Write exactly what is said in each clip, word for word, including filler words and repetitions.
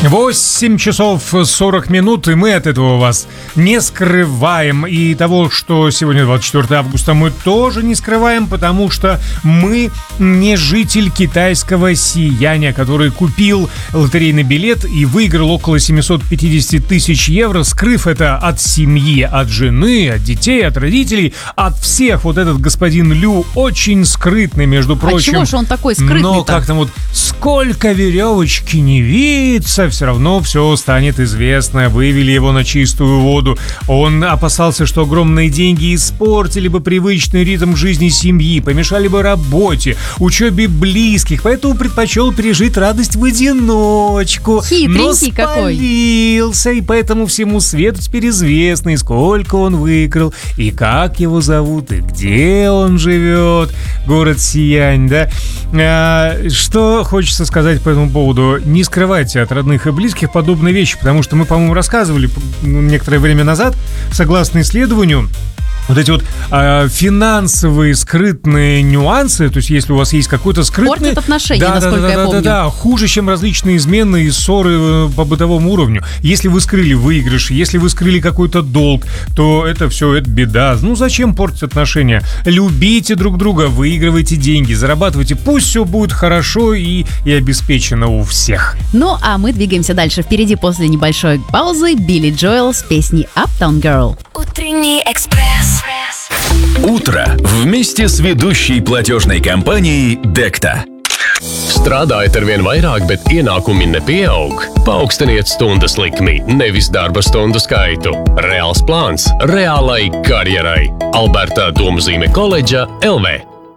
восемь часов сорок минут, и мы от этого вас не скрываем. И того, что сегодня двадцать четвёртое августа, мы тоже не скрываем, потому что мы не житель китайского сияния, который купил лотерейный билет и выиграл около семьсот пятьдесят тысяч евро, скрыв это от семьи, от жены, от детей, от родителей, от всех. Вот этот господин Лю очень скрытный, между прочим. А чего же он такой скрытный-то? Но как там вот сколько веревочки не виться, все равно все станет известно. Вывели его на чистую воду. Он опасался, что огромные деньги испортили бы привычный ритм жизни семьи, помешали бы работе, учебе близких, поэтому предпочел пережить радость в одиночку. Хитренький но спалился, какой. И поэтому всему свету теперь известно, и сколько он выиграл, и как его зовут, и где он живет. Город Сиянь, да? А, что хочется сказать по этому поводу? Не скрывайте от родных и близких подобные вещи, потому что мы, по-моему, рассказывали некоторое время назад, согласно исследованию, вот эти вот э, финансовые скрытные нюансы, то есть если у вас есть какой-то скрытный... Портят отношения, да, насколько да, да, я да, помню. Да, да, хуже, чем различные измены и ссоры по бытовому уровню. Если вы скрыли выигрыш, если вы скрыли какой-то долг, то это все, это беда. Ну зачем портить отношения? Любите друг друга, выигрывайте деньги, зарабатывайте, пусть все будет хорошо и, и обеспечено у всех. Ну, а мы двигаемся дальше. Впереди после небольшой паузы Билли Джоэл с песней Uptown Girl. Утренний экспресс. Утро вместе с ведущей платежной компанией Dekta. Strādājat ar vien vairāk, bet ienākumi nepieaug. Paaugstiniet stundas likmi, nevis darba stundu skaitu. Reāls plāns reālai karjerai. Alberta Domzīme koledža L V.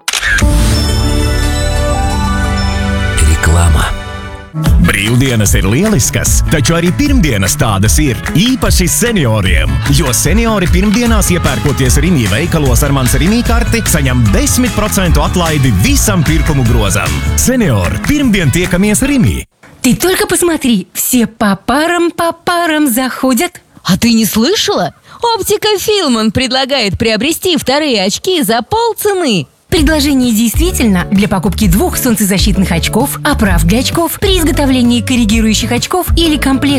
Reklāma. Brīvdienas ir lieliskas, taču arī pirmdienas tādas ir, īpaši senioriem. Jo seniori pirmdienās iepērkoties Rimi veikalos ar mans Rimi karti, saņem desmit procentu atlaidi visam pirkumu grozam. Seniori, pirmdien tiekamies Rimi. Ты только посмотри, все по парам, по парам заходят. А ты не слышала? Оптика Филман предлагает приобрести вторые очки за полцены. Предложение действительно для покупки двух солнцезащитных очков, оправ для очков, при изготовлении коррегирующих очков или комплекта